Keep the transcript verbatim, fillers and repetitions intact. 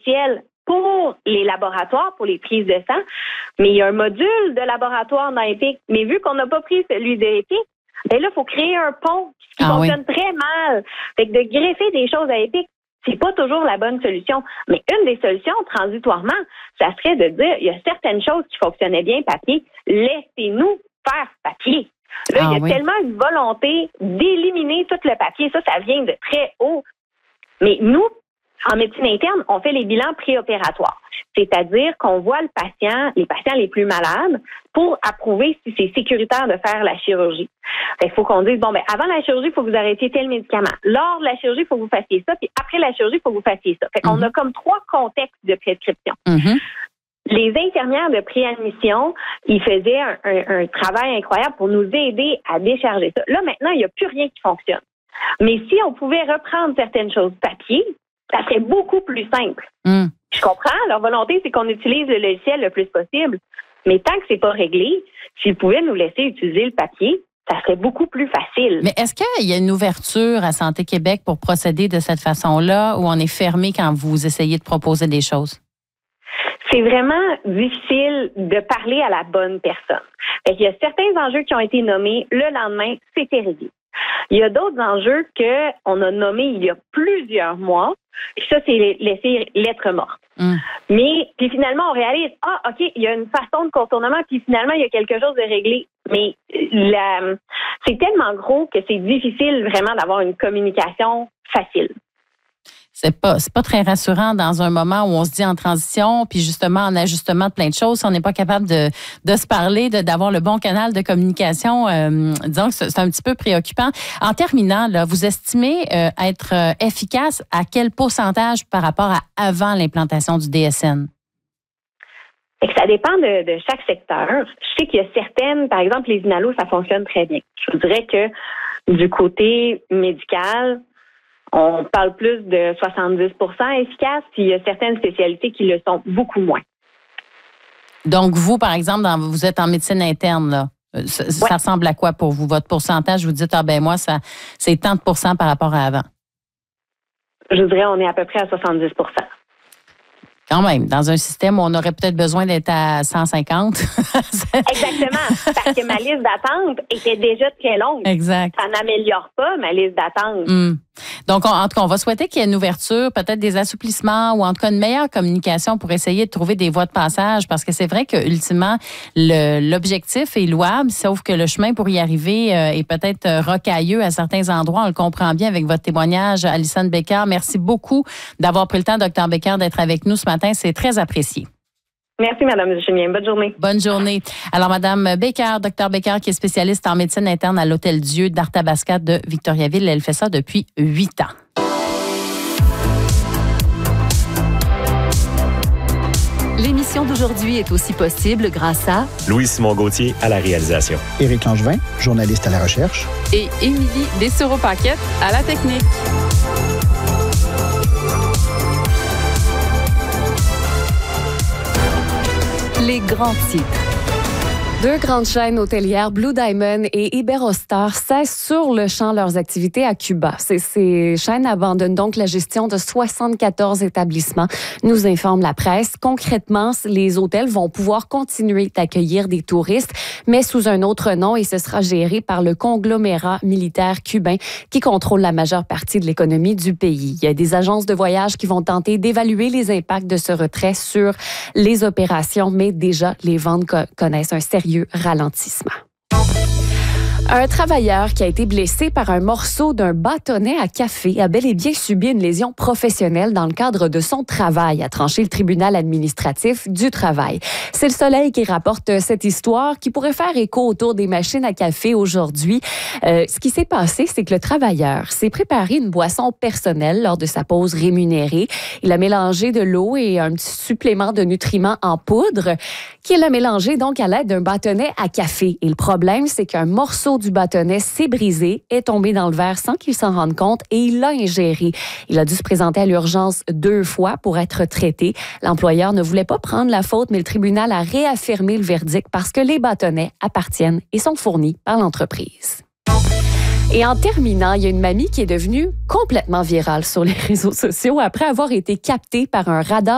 logiciel pour les laboratoires, pour les prises de sang, mais il y a un module de laboratoire dans Epic. Mais vu qu'on n'a pas pris celui de Epic, ben là, il faut créer un pont qui ah fonctionne oui. très mal. Fait que de greffer des choses à Epic, c'est pas toujours la bonne solution. Mais une des solutions, transitoirement, ça serait de dire, il y a certaines choses qui fonctionnaient bien papier, laissez-nous faire papier. Là, ah, il y a oui. tellement une volonté d'éliminer tout le papier. Ça, ça vient de très haut. Mais nous, en médecine interne, on fait les bilans préopératoires. C'est-à-dire qu'on voit le patient, les patients les plus malades, pour approuver si c'est sécuritaire de faire la chirurgie. Il faut qu'on dise, bon, ben avant la chirurgie, il faut que vous arrêtiez tel médicament. Lors de la chirurgie, il faut que vous fassiez ça. Puis après la chirurgie, il faut que vous fassiez ça. Fait qu'on mm-hmm. a comme trois contextes de prescription. Mm-hmm. Les infirmières de préadmission, ils faisaient un, un, un travail incroyable pour nous aider à décharger ça. Là, maintenant, il n'y a plus rien qui fonctionne. Mais si on pouvait reprendre certaines choses papier, ça serait beaucoup plus simple. Mm. Je comprends. Leur volonté, c'est qu'on utilise le logiciel le plus possible. Mais tant que c'est pas réglé, s'ils pouvaient nous laisser utiliser le papier, ça serait beaucoup plus facile. Mais est-ce qu'il y a une ouverture à Santé Québec pour procéder de cette façon-là ou on est fermé quand vous essayez de proposer des choses? C'est vraiment difficile de parler à la bonne personne. Fait qu'il y a certains enjeux qui ont été nommés. Le lendemain, c'était réglé. Il y a d'autres enjeux qu'on a nommés il y a plusieurs mois. Puis ça, c'est laisser lettre morte. Mm. Mais puis finalement, on réalise, ah, OK, il y a une façon de contournement, puis finalement, il y a quelque chose de réglé. Mais la, c'est tellement gros que c'est difficile vraiment d'avoir une communication facile. C'est pas, c'est pas très rassurant dans un moment où on se dit en transition, puis justement en ajustement de plein de choses. Si on n'est pas capable de, de se parler, de, d'avoir le bon canal de communication, euh, disons que c'est, c'est un petit peu préoccupant. En terminant, là, vous estimez euh, être euh, efficace à quel pourcentage par rapport à avant l'implantation du D S N? Et que ça dépend de, de chaque secteur. Je sais qu'il y a certaines, par exemple, les inalos, ça fonctionne très bien. Je vous dirais que du côté médical, on parle plus de soixante-dix pour cent efficace, puis il y a certaines spécialités qui le sont beaucoup moins. Donc, vous, par exemple, dans, vous êtes en médecine interne, là. Ça, ouais. ça ressemble à quoi pour vous? Votre pourcentage, vous dites, ah ben moi, ça, c'est tant de pourcents par rapport à avant. Je dirais, on est à peu près à soixante-dix pour cent. Quand même, dans un système où on aurait peut-être besoin d'être à cent cinquante. Exactement, parce que ma liste d'attente était déjà très longue. Exact. Ça n'améliore pas ma liste d'attente. Mm. Donc, on, en tout cas, on va souhaiter qu'il y ait une ouverture, peut-être des assouplissements ou en tout cas une meilleure communication pour essayer de trouver des voies de passage parce que c'est vrai que ultimement, le, l'objectif est louable, sauf que le chemin pour y arriver euh, est peut-être rocailleux à certains endroits. On le comprend bien avec votre témoignage, Alison Bécard. Merci beaucoup d'avoir pris le temps, docteur Bécard, d'être avec nous ce matin. C'est très apprécié. Merci, Mme Julien. Bonne journée. Bonne journée. Alors, Mme Bécard, docteur Bécard, qui est spécialiste en médecine interne à l'Hôtel Dieu d'Arthabasca de Victoriaville. Elle fait ça depuis huit ans. L'émission d'aujourd'hui est aussi possible grâce à Louis-Simon Gauthier à la réalisation. Éric Langevin, journaliste à la recherche. Et Émilie Dessureau-Paquette à la technique. Les grands titres. Deux grandes chaînes hôtelières, Blue Diamond et Iberostar, cessent sur le champ leurs activités à Cuba. Ces, ces chaînes abandonnent donc la gestion de soixante-quatorze établissements, nous informe la presse. Concrètement, les hôtels vont pouvoir continuer d'accueillir des touristes, mais sous un autre nom, et ce sera géré par le conglomérat militaire cubain qui contrôle la majeure partie de l'économie du pays. Il y a des agences de voyage qui vont tenter d'évaluer les impacts de ce retrait sur les opérations, mais déjà, les ventes co- connaissent un sérieux ralentissement. Un travailleur qui a été blessé par un morceau d'un bâtonnet à café a bel et bien subi une lésion professionnelle dans le cadre de son travail, a tranché le tribunal administratif du travail. C'est le Soleil qui rapporte cette histoire qui pourrait faire écho autour des machines à café aujourd'hui. Euh, ce qui s'est passé, c'est que le travailleur s'est préparé une boisson personnelle lors de sa pause rémunérée. Il a mélangé de l'eau et un petit supplément de nutriments en poudre qu'il a mélangé donc à l'aide d'un bâtonnet à café. Et le problème, c'est qu'un morceau du bâtonnet s'est brisé, est tombé dans le verre sans qu'il s'en rende compte et il l'a ingéré. Il a dû se présenter à l'urgence deux fois pour être traité. L'employeur ne voulait pas prendre la faute, mais le tribunal a réaffirmé le verdict parce que les bâtonnets appartiennent et sont fournis par l'entreprise. Et en terminant, il y a une mamie qui est devenue complètement virale sur les réseaux sociaux après avoir été captée par un radar